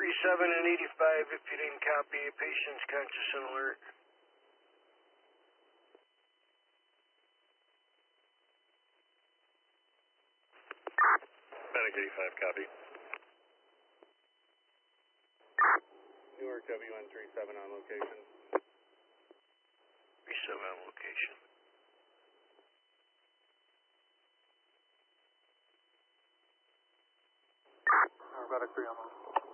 and 85 if you didn't copy. Patient's conscious and alert. Medic 85, copy. Newark WN37 on location. 37 on location. Newark Medic 3 on location.